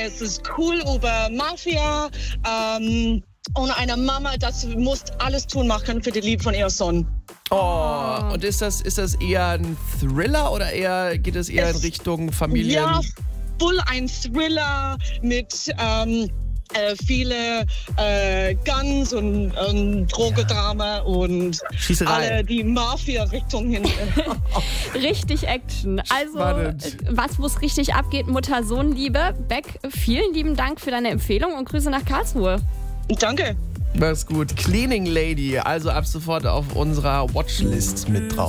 es ist cool über Mafia und eine Mama, das muss alles tun machen für die Liebe von ihrem Sohn. Oh, und ist das eher ein Thriller oder geht es eher in Richtung Familien? Ja, voll ein Thriller mit viele Guns und Drogendrama und Schießerei. alle die Mafia-Richtung hin. Richtig Action. Also, Spannend. was muss richtig abgeht, Mutter-Sohn-Liebe. Beck, vielen lieben Dank für deine Empfehlung und Grüße nach Karlsruhe. Danke. Mach's gut. Cleaning Lady, also ab sofort auf unserer Watchlist mit drauf.